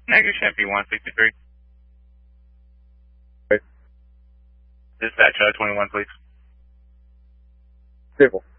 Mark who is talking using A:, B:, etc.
A: Negative Champy 163.
B: Okay.
A: Dispatch 21, please.
B: Stable.